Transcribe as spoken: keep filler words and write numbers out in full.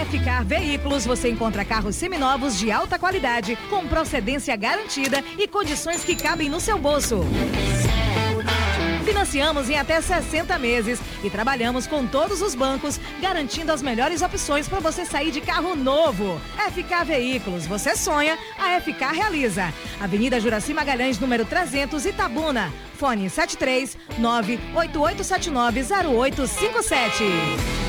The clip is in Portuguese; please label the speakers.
Speaker 1: Ficar Veículos você encontra carros seminovos de alta qualidade, com procedência garantida e condições que cabem no seu bolso. Financiamos em até sessenta meses e trabalhamos com todos os bancos, garantindo as melhores opções para você sair de carro novo. F K Veículos, você sonha, a F K realiza. Avenida Juraci Magalhães, número trezentos, Itabuna. Fone sete três nove oito oito sete nove zero oito cinco sete.